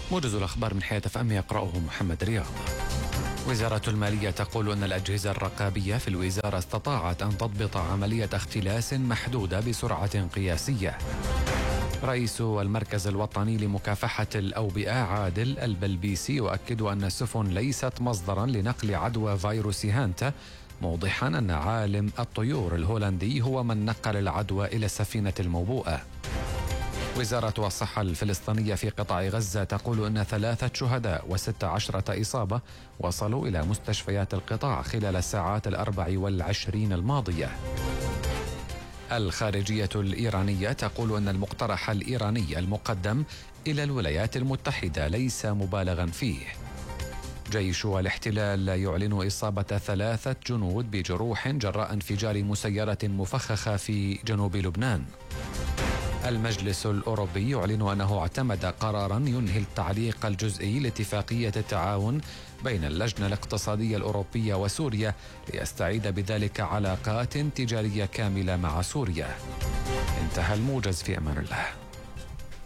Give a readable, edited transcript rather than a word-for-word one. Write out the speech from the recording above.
موجز الأخبار من حياة فأم يقرأه محمد رياض. وزارة المالية تقول أن الأجهزة الرقابية في الوزارة استطاعت أن تضبط عملية اختلاس محدودة بسرعة قياسية. رئيس المركز الوطني لمكافحة الأوبئة عادل البلبيسي يؤكد أن السفن ليست مصدرا لنقل عدوى فيروس هانتا، موضحا أن عالم الطيور الهولندي هو من نقل العدوى إلى السفينة الموبوءة. وزارة الصحة الفلسطينية في قطاع غزة تقول أن 3 شهداء و16 إصابة وصلوا إلى مستشفيات القطاع خلال الساعات 24 الماضية. الخارجية الإيرانية تقول أن المقترح الإيراني المقدم إلى الولايات المتحدة ليس مبالغا فيه. جيش الاحتلال يعلن إصابة 3 جنود بجروح جراء انفجار مسيرة مفخخة في جنوب لبنان. المجلس الأوروبي يعلن أنه اعتمد قراراً ينهي التعليق الجزئي لاتفاقية التعاون بين اللجنة الاقتصادية الأوروبية وسوريا ليستعيد بذلك علاقات تجارية كاملة مع سوريا. انتهى الموجز، في أمان الله.